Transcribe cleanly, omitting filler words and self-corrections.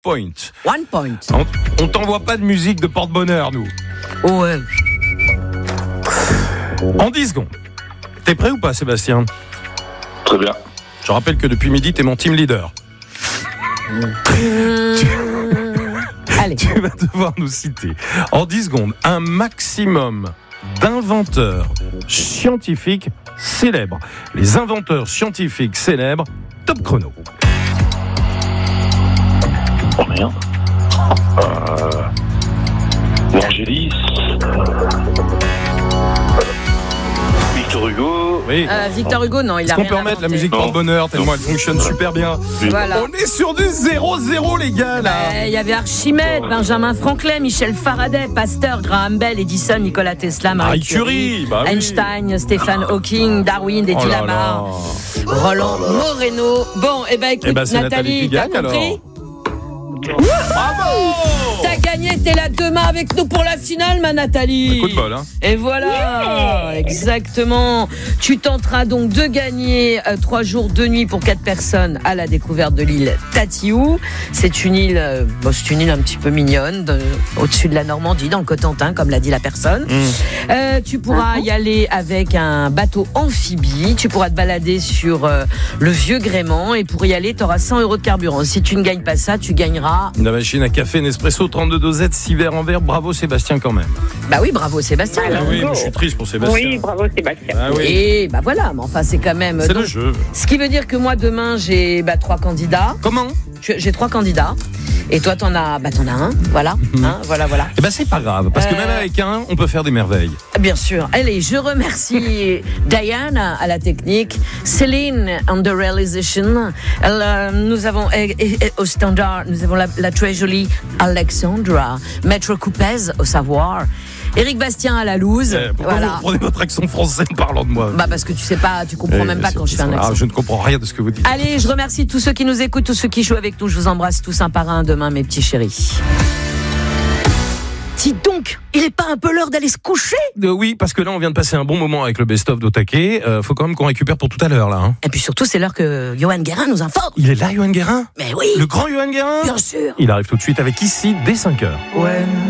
point. 1 point. On t'envoie pas de musique de porte-bonheur, nous. Ouais. En 10 secondes. T'es prêt ou pas, Sébastien ? Très bien. Je rappelle que depuis midi, t'es mon team leader. Allez. Tu vas devoir nous citer, en 10 secondes, un maximum d'inventeurs scientifiques célèbres. Les inventeurs scientifiques célèbres, top chrono. Oh, rien. Vangelis. Victor Hugo. Oui. Victor Hugo, non, il Est-ce a qu'on rien peut remettre la inventé. musique porte-bonheur tellement elle fonctionne super bien. Voilà. On est sur du 0-0, les gars, là. Il y avait Archimède, Benjamin Franklin, Michel Faraday, Pasteur, Graham Bell, Edison, Nikola Tesla, Marie Curie, bah oui. Einstein, Stephen Hawking, Darwin, Oh Eddie là Lamar, là. Roland Moreno. Bon, écoute, c'est Nathalie, qui t'as gagne, compris alors. Bravo! T'as gagné, t'es là demain avec nous pour la finale, ma Nathalie. Coup de bol, hein. Et voilà, exactement. Tu tenteras donc de gagner 3 jours, 2 nuits pour 4 personnes à la découverte de l'île Tatiou. C'est une île, c'est une île un petit peu mignonne, au-dessus de la Normandie, dans le Cotentin, comme l'a dit la personne. Tu pourras y aller avec un bateau amphibie. Tu pourras te balader sur le vieux gréement. Et pour y aller, tu auras 100 € de carburant. Si tu ne gagnes pas ça, tu gagneras. La machine à café Nespresso 32 dosettes, 6 verres en verre. Bravo Sébastien quand même. Bah oui, bravo Sébastien. Ah oui, mais je suis triste pour Sébastien. Oui, bravo Sébastien. Ah oui. Et bah voilà, mais enfin c'est quand même. C'est donc, le jeu. ce qui veut dire que moi demain j'ai 3 candidats. Comment ? J'ai 3 candidats. Et toi t'en as un. Voilà. Voilà. Eh ben c'est pas grave, parce que même avec un, on peut faire des merveilles. Bien sûr. Allez, je remercie Diane à la technique, Céline on the realization. Nous avons au standard, nous avons la très jolie Alexandra, Maître Coupez au savoir. Éric Bastien à la loose. Pourquoi vous reprenez votre accent français en parlant de moi ? Bah parce que tu sais pas, tu comprends même pas quand je fais un accent. Je ne comprends rien de ce que vous dites. Allez, je remercie tous ceux qui nous écoutent, tous ceux qui jouent avec nous. Je vous embrasse tous un par un demain, mes petits chéris. Dis donc, il est pas un peu l'heure d'aller se coucher ? Oui, parce que là, on vient de passer un bon moment avec le best-of d'Otake. Faut quand même qu'on récupère pour tout à l'heure, là. Hein. Et puis surtout, c'est l'heure que Johan Guérin nous informe. Il est là, Johan Guérin ? Mais oui. Le grand Johan Guérin ? Bien sûr. Il arrive tout de suite avec Ici, dès 5h. Ouais.